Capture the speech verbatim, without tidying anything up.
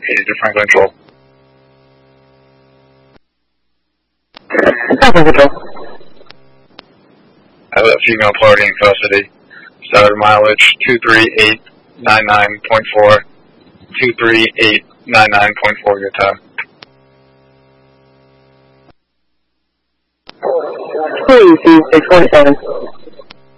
Agent Franklin Control. Franklin Control. I have a female party in custody. Started mileage two three eight nine nine point four. two three eight nine nine point four your time. Please, six forty-seven.